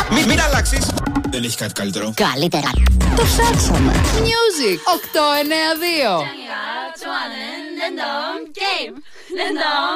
Μην αλλάξεις. Δεν έχει κάτι καλύτερο. Καλύτερα. Το ψάξαμε. Music 892.